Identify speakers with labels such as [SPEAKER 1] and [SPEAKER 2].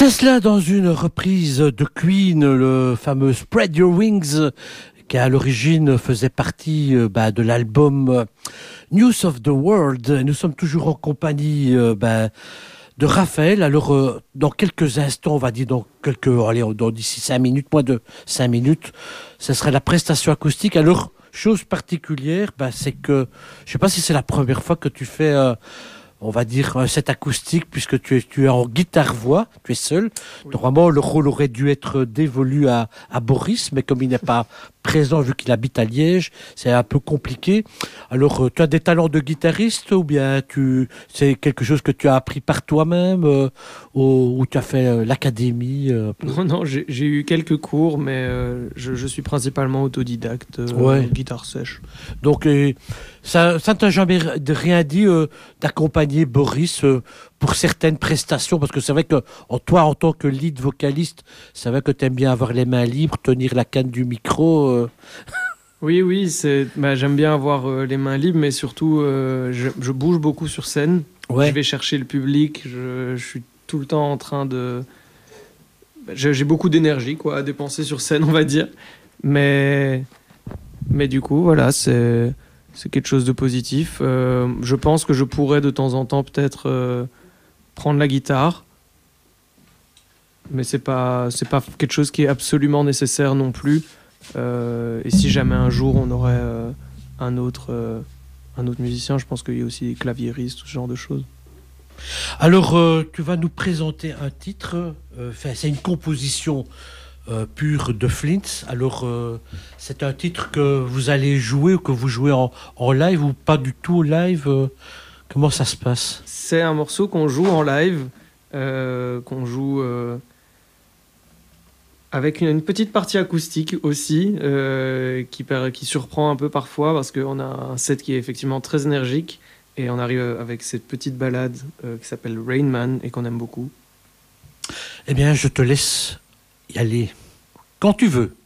[SPEAKER 1] C'était cela dans une reprise de Queen, le fameux Spread Your Wings, qui à l'origine faisait partie de l'album News of the World. Nous sommes toujours en compagnie de Raphaël. Alors, dans quelques instants, on va dire d'ici 5 minutes, moins de 5 minutes, ce sera la prestation acoustique. Alors, chose particulière, c'est que, je ne sais pas si c'est la première fois que tu fais... on va dire un set acoustique, puisque tu es en guitare-voix, tu es seul. Oui. Normalement, le rôle aurait dû être dévolu à Boris, mais comme il n'est pas présent, vu qu'il habite à Liège, c'est un peu compliqué. Alors, tu as des talents de guitariste, ou bien c'est quelque chose que tu as appris par toi-même, ou tu as fait l'académie
[SPEAKER 2] Non, j'ai eu quelques cours, mais je suis principalement autodidacte, guitare sèche.
[SPEAKER 1] Donc, ça ne t'a jamais rien dit d'accompagner Boris pour certaines prestations, parce que c'est vrai que toi, en tant que lead vocaliste, c'est vrai que tu aimes bien avoir les mains libres, tenir la canne du micro.
[SPEAKER 2] Oui, j'aime bien avoir les mains libres, mais surtout, je bouge beaucoup sur scène. Ouais. Je vais chercher le public, je suis tout le temps en train de... J'ai beaucoup d'énergie à dépenser sur scène, on va dire. Mais du coup, voilà, c'est quelque chose de positif. Je pense que je pourrais de temps en temps peut-être prendre la guitare, mais c'est pas quelque chose qui est absolument nécessaire non plus. Et si jamais un jour on aurait un autre musicien, je pense qu'il y a aussi des claviéristes, tout ce genre de choses.
[SPEAKER 1] Alors, tu vas nous présenter un titre. C'est une composition pure de Flints. Alors, c'est un titre que vous allez jouer ou que vous jouez en live ou pas du tout live. Comment ça se passe ?
[SPEAKER 2] C'est un morceau qu'on joue en live, qu'on joue avec une petite partie acoustique aussi, qui surprend un peu parfois parce qu'on a un set qui est effectivement très énergique et on arrive avec cette petite ballade qui s'appelle Rain Man et qu'on aime beaucoup.
[SPEAKER 1] Eh bien, je te laisse y aller quand tu veux.